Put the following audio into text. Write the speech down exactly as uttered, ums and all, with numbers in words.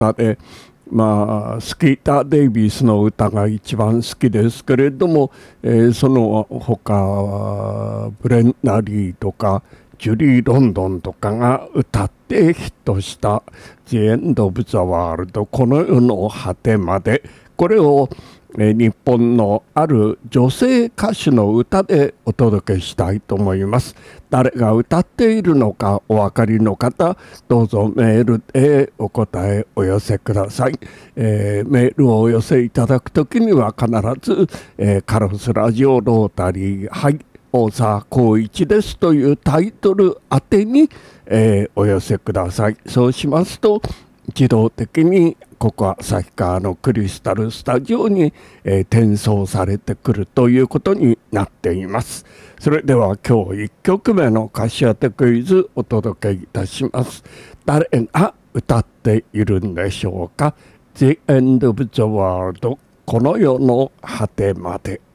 歌で、まあ、スキーター・デイビスの歌が一番好きですけれども、えーその他はブレンナリーとかジュリー・ロンドンとかが歌ってヒットした「The End of the World」この世の果てまで、これをえー日本のある女性歌手の歌でお届けしたいと思います。誰が歌っているのかお分かりの方、どうぞメールでお答えお寄せください。えーメールをお寄せいただくときには必ず、えーカロスラジオロータリー、はい、大沢光一ですというタイトル宛てに、えーお寄せください。そうしますと、自動的にここは旭川のクリスタルスタジオに、えー転送されてくるということになっています。それでは今日いっきょくめの歌詞当てクイズお届けいたします。誰が歌っているんでしょうか。 The End of the World この世の果てまで。